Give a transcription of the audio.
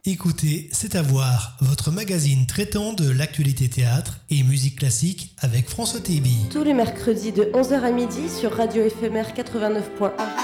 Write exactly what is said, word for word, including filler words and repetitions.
Écoutez, c'est à voir, votre magazine traitant de l'actualité théâtre et musique classique avec François Théby. Tous les mercredis de onze heures à midi sur Radio Éphémère quatre-vingt-neuf point un.